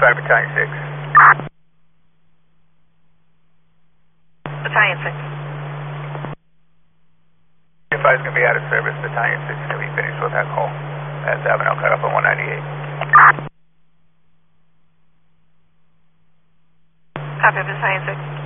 Back Battalion 6. Battalion 6. 5 is going to be out of service. Battalion 6 is going to be finished with that call. That's Avenel cut off on 198. Copy, Battalion 6.